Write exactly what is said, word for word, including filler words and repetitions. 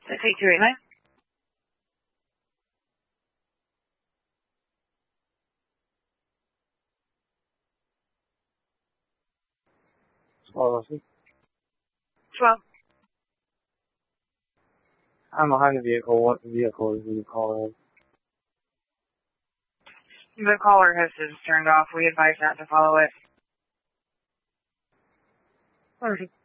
six eight two eight nine. Policy. twelve. I'm behind the vehicle. What vehicle is the caller? The caller has since turned off. We advise not to follow it. Alright.